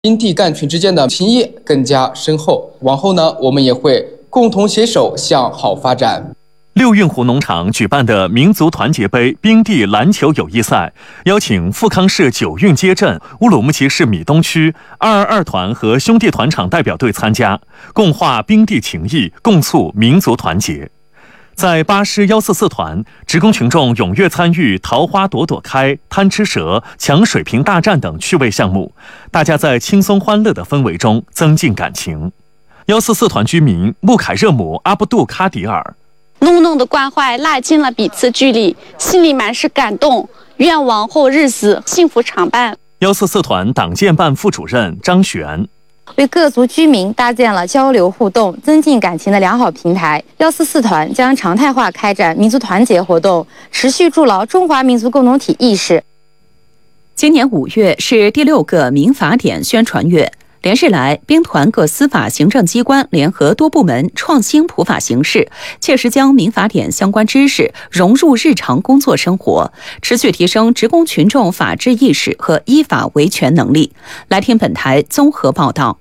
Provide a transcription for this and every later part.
冰地干群之间的情谊更加深厚。往后呢，我们也会共同携手向好发展。 六运湖农场举办的民族团结杯冰地篮球友谊赛，邀请富康市九运街镇、乌鲁木齐市米东区222团和兄弟团场代表队参加，共话冰地情谊，共促民族团结。在8师144团，职工群众踊跃参与桃花朵朵开、贪吃蛇、抢水瓶大战等趣味项目，大家在轻松欢乐的氛围中增进感情。144团居民穆凯热姆阿布杜卡迪尔。 浓浓的关怀拉近了彼此距离，心里满是感动，愿往后日子幸福常伴。 144团党建办副主任张璇为各族居民搭建了交流互动、增进感情的良好平台。144团将常态化开展民族团结活动，持续筑牢中华民族共同体意识。 今年5月是第6个民法典宣传月。连日来，兵团各司法行政机关联合多部门创新普法形式，切实将民法典相关知识融入日常工作生活，持续提升职工群众法治意识和依法维权能力。来听本台综合报道。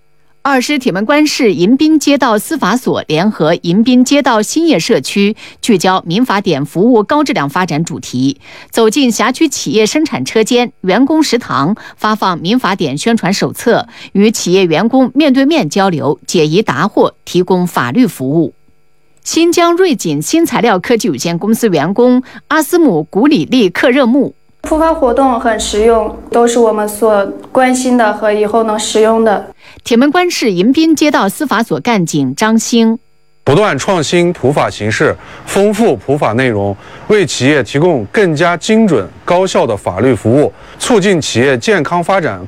2师铁门关市迎宾街道司法所联合迎宾街道兴业社区，聚焦民法典服务高质量发展主题，走进辖区企业生产车间、员工食堂，发放民法典宣传手册，与企业员工面对面交流，解疑答惑，提供法律服务。新疆瑞锦新材料科技有限公司员工阿斯姆古里利克热木。 普法活动很实用，都是我们所关心的和以后能使用的。 铁门关市迎宾街道司法所干警张兴， 不断创新普法形式，丰富普法内容，为企业提供更加精准高效的法律服务，促进企业健康发展。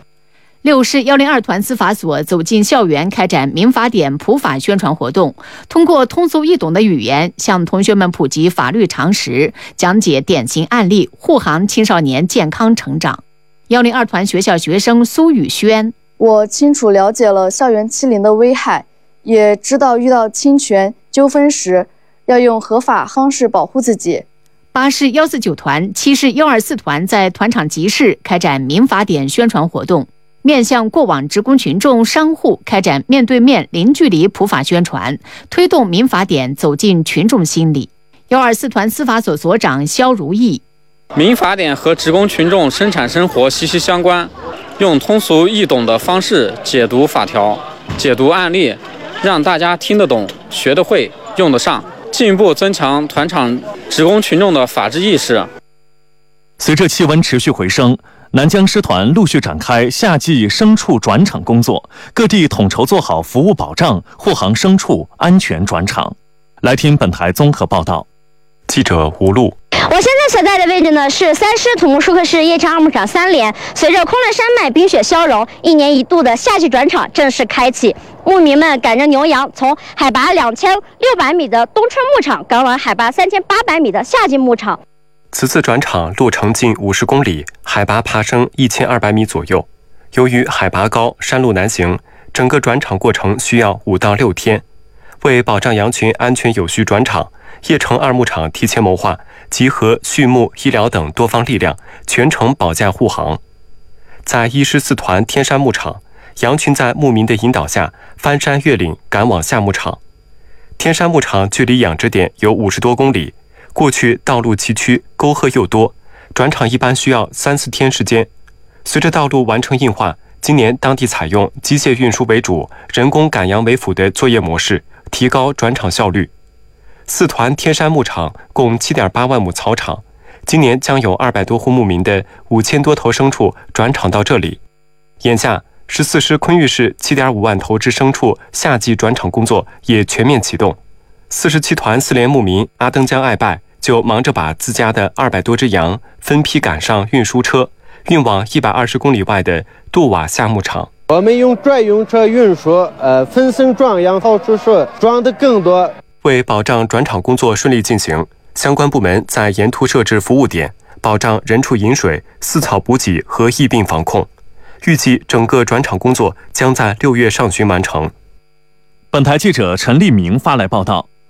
6师102团司法所走进校园，开展民法典普法宣传活动，通过通俗易懂的语言向同学们普及法律常识，讲解典型案例，护航青少年健康成长。102团学校学生苏宇轩， 我清楚了解了校园欺凌的危害，也知道遇到侵权纠纷时要用合法方式保护自己。 8师149团、7师124团在团场集市开展民法典宣传活动，面向过往职工群众、商户开展面对面、零距离普法宣传，推动民法典走进群众心里。124团司法所所长肖如意， 民法典和职工群众生产生活息息相关，用通俗易懂的方式解读法条、解读案例，让大家听得懂、学得会、用得上，进一步增强团场职工群众的法治意识。 随着气温持续回升，南疆师团陆续展开夏季牲畜转场工作，各地统筹做好服务保障，护航牲畜安全转场。来听本台综合报道。 记者吴璐。 我现在所在的位置呢是3师土木舒克市夜场2牧场3连。随着昆仑山脉冰雪消融，1年1度的夏季转场正式开启。牧民们赶着牛羊，从海拔2600米的冬春牧场赶往海拔3800米的夏季牧场。 此次转场路程近50公里，海拔爬升1200米左右。由于海拔高，山路难行，整个转场过程需要5到6天。为保障羊群安全有序转场，叶城2牧场提前谋划，集合畜牧、医疗等多方力量，全程保驾护航。在1师4团天山牧场，羊群在牧民的引导下翻山越岭赶往下牧场。天山牧场距离养殖点有50多公里，过去道路崎岖，沟壑又多，转场一般需要3-4天时间。随着道路完成硬化，今年当地采用机械运输为主、人工赶羊为辅的作业模式，提高转场效率。4团天山牧场共7.8万亩草场，今年将有200多户牧民的5000多头牲畜转场到这里。眼下14师昆玉市7.5万头之牲畜夏季转场工作也全面启动。47团4连牧民阿登江爱拜就忙着把自家的200多只羊分批赶上运输车，运往120公里外的杜瓦夏牧场。 我们用专用车运输，分身装羊，好处是装得更多。 为保障转场工作顺利进行，相关部门在沿途设置服务点，保障人畜饮水、饲草补给和疫病防控。预计整个转场工作将在6月上旬完成。 本台记者陈立明发来报道。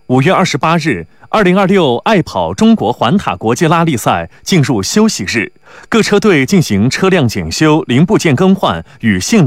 5月28日，2026爱跑中国环塔国际拉力赛进入休息日，各车队进行车辆检修、零部件更换与性